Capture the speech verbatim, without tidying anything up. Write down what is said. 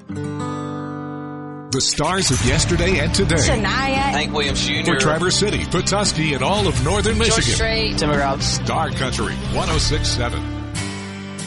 The stars of yesterday and today. Shania. Hank Williams Junior For Traverse City, Petoskey, and all of northern Michigan. Strait. Timber Routes. Star Country, one oh six point seven.